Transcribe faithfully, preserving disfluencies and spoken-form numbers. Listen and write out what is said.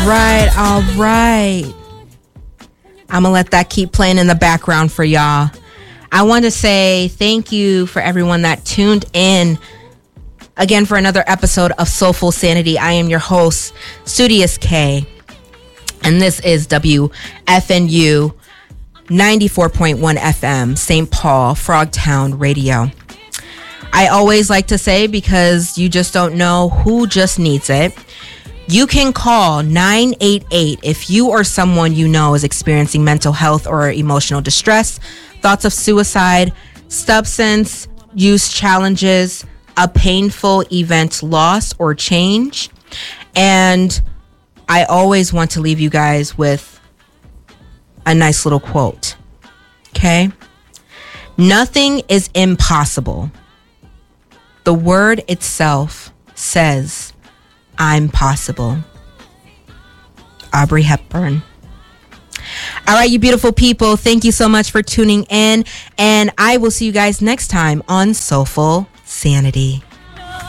Right, all right. I'm going to let that keep playing in the background for y'all. I want to say thank you for everyone that tuned in again for another episode of Soulful Sanity. I am your host, Studious K, and this is W F N U ninety-four point one F M, Saint Paul, Frogtown Radio. I always like to say, because you just don't know who just needs it, you can call nine eight eight if you or someone you know is experiencing mental health or emotional distress, thoughts of suicide, substance use challenges, a painful event, loss, or change. And I always want to leave you guys with a nice little quote. Okay? Nothing is impossible. The word itself says, I'm possible. Audrey Hepburn. All right, you beautiful people, thank you so much for tuning in, and I will see you guys next time on Soulful Sanity.